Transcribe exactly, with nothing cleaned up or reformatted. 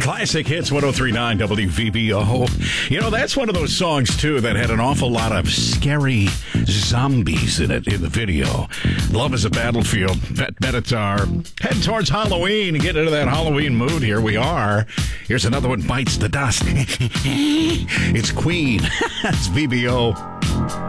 Classic Hits one oh three point nine W V B O. You know, that's one of those songs, too, that had an awful lot of scary zombies in it in the video. Love is a Battlefield. Bet Benatar. Head towards Halloween. Get into that Halloween mood. Here we are. Here's another one, Bites the Dust. It's Queen. That's V B O.